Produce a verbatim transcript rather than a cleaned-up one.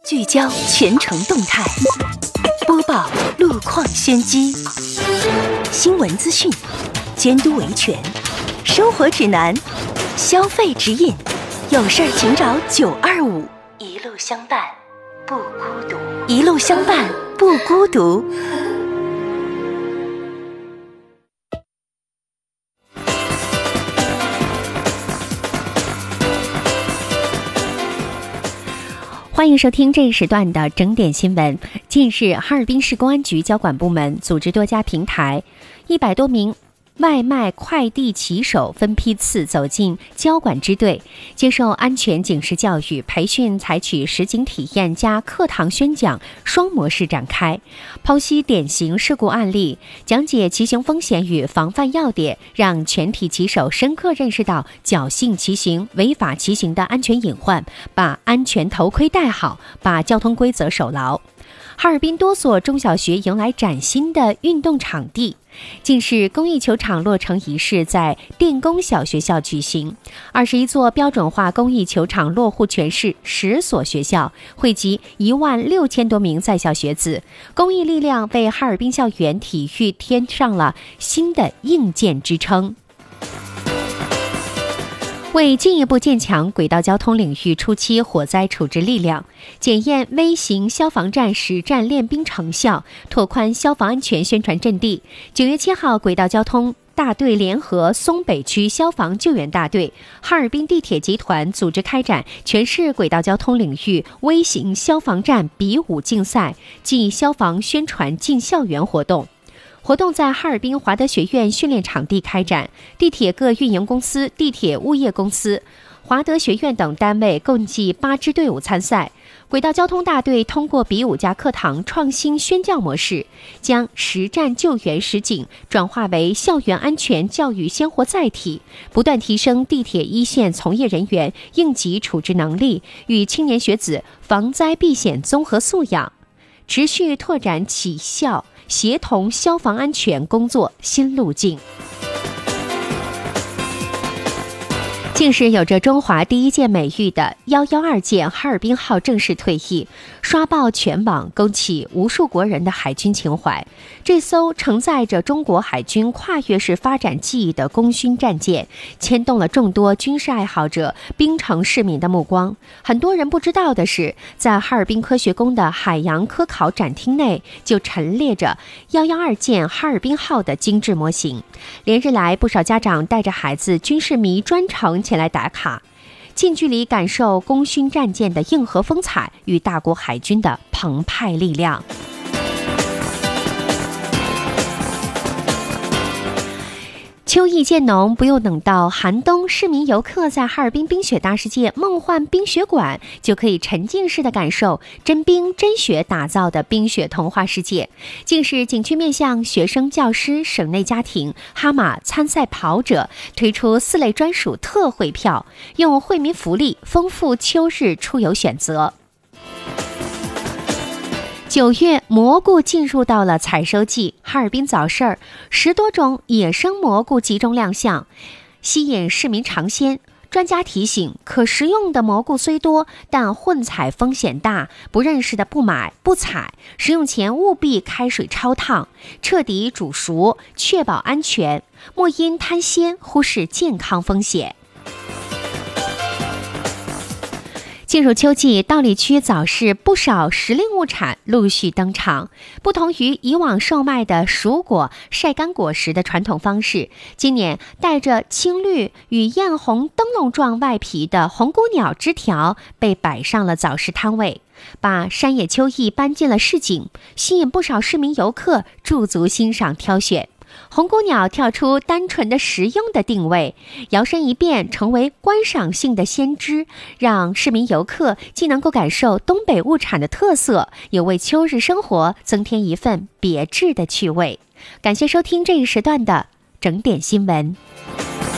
聚焦全城动态，播报路况先机，新闻资讯，监督维权，生活指南，消费指引，有事儿请找九二五，一路相伴不孤独，一路相伴不孤独。 欢迎收听这一时段的整点新闻。近日，哈尔滨市公安局交管部门组织多家平台，一百多名外卖快递骑手分批次走进交管支队，接受安全警示教育培训，采取实景体验加课堂宣讲双模式展开，剖析典型事故案例，讲解骑行风险与防范要点，让全体骑手深刻认识到侥幸骑行、违法骑行的安全隐患，把安全头盔戴好，把交通规则守牢。哈尔滨多所中小学迎来崭新的运动场地。近日，公益球场落成仪式在电工小学校举行，二十一座标准化公益球场落户全市十所学校，汇集一万六千多名在校学子，公益力量为哈尔滨校园体育添上了新的硬件支撑。为进一步建强轨道交通领域初期火灾处置力量，检验微型消防站实战练兵成效，拓宽消防安全宣传阵地，九月七号，轨道交通大队联合松北区消防救援大队、哈尔滨地铁集团组织开展全市轨道交通领域微型消防站比武竞赛暨消防宣传进校园活动。活动在哈尔滨华德学院训练场地开展，地铁各运营公司、地铁物业公司、华德学院等单位共计八支队伍参赛。轨道交通大队通过比武加课堂创新宣教模式，将实战救援实景转化为校园安全教育鲜活载体，不断提升地铁一线从业人员应急处置能力与青年学子防灾避险综合素养，持续拓展企校协同消防安全工作新路径。近日，有着中华第一届美誉的一一二届哈尔滨号正式退役，刷爆全网，勾起无数国人的海军情怀。这艘承载着中国海军跨越式发展记忆的功勋战舰，牵动了众多军事爱好者、滨城市民的目光。很多人不知道的是，在哈尔滨科学宫的海洋科考展厅内，就陈列着一一二舰哈尔滨号的精致模型。连日来，不少家长带着孩子军事迷专程前来打卡，近距离感受功勋战舰的硬核风采与大国海军的澎湃力量。秋意渐浓，不用等到寒冬，市民游客在哈尔滨冰雪大世界梦幻冰雪馆就可以沉浸式的感受真冰真雪打造的冰雪童话世界。近日，景区面向学生、教师、省内家庭、哈马参赛跑者推出四类专属特惠票，用惠民福利丰富秋日出游选择。九月，蘑菇进入到了采收季，哈尔滨早市儿十多种野生蘑菇集中亮相，吸引市民尝鲜。专家提醒，可食用的蘑菇虽多，但混采风险大，不认识的不买不采，食用前务必开水焯烫，彻底煮熟，确保安全，莫因贪鲜忽视健康风险。进入秋季，道里区早市不少时令物产陆续登场。不同于以往售卖的熟果、晒干果实的传统方式，今年带着青绿与艳红灯笼状外皮的红姑鸟枝条被摆上了早市摊位，把山野秋意搬进了市井，吸引不少市民游客驻足欣赏挑选。红姑鸟跳出单纯的实用的定位，摇身一变成为观赏性的先知，让市民游客既能够感受东北物产的特色，也为秋日生活增添一份别致的趣味。感谢收听这一时段的整点新闻。